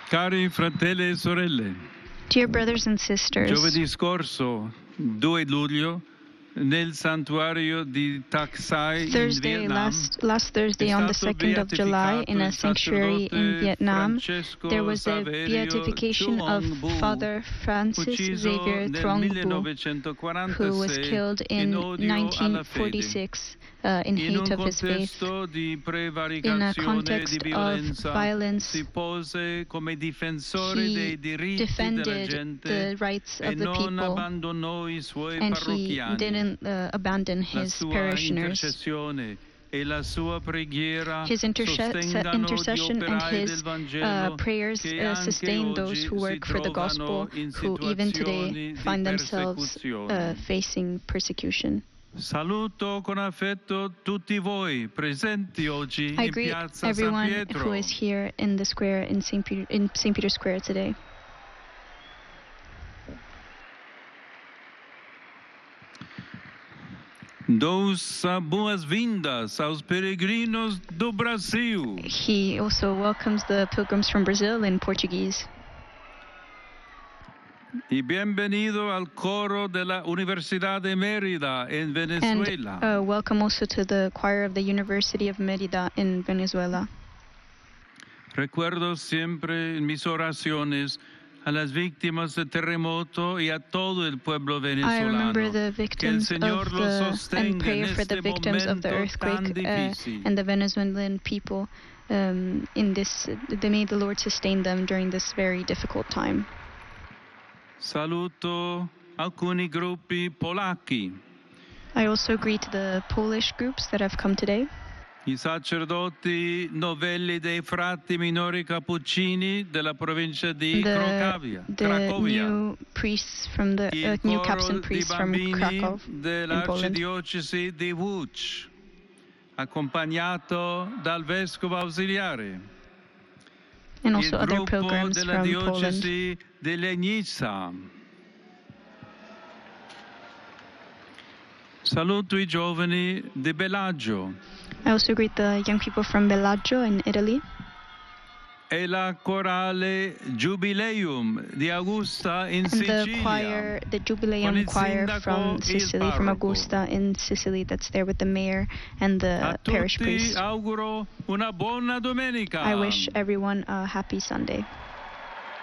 Cari fratelli e sorelle, Dear brothers and sisters, giovedì scorso, 2 luglio, nel santuario di Tak Sai in Thursday, Vietnam, last Thursday on the 2nd of July, in a sanctuary in Vietnam, there was the beatification of Father Francis Xavier Truong Bu, who was killed in 1946 in hate of his faith. In a context of violence, he defended the rights of the people, and he didn't abandon his parishioners. His intercession and his prayers sustain those who work for the gospel, who even today find themselves facing persecution. Saluto con affetto tutti voi presenti oggi I in greet Piazza everyone San Pietro. who is here in the square in St. Peter's Square today. Dous boas-vindas aos peregrinos do Brasil. He also welcomes the pilgrims from Brazil in Portuguese. Y bienvenido al coro de la Universidad de Mérida en Venezuela. And welcome also to the choir of the University of Mérida in Venezuela. Recuerdo siempre en mis oraciones a las víctimas del terremoto y a todo el pueblo venezolano. I remember the victims and pray for the victims of the earthquake and the Venezuelan people. May the Lord sustain them during this very difficult time. Saluto alcuni gruppi polacchi. I also greet the Polish groups that have come today. I sacerdoti novelli dei frati minori cappuccini della provincia di Cracovia. The new priests from the new Capuchin priests from Krakow in Poland. Dell'arcidiocesi di Łódź, accompagnato dal vescovo ausiliare. And also Il other gruppo pilgrims della from Poland. diocesi di Legnica. Saluto i giovani di Bellagio. I also greet the young people from Bellagio in Italy. E la corale Jubileum di Augusta in And Sicilia. the Jubileum choir from Sicily, from Augusta in Sicily, that's there with the mayor and the parish priest. Auguro una buona domenica. I wish everyone a happy Sunday.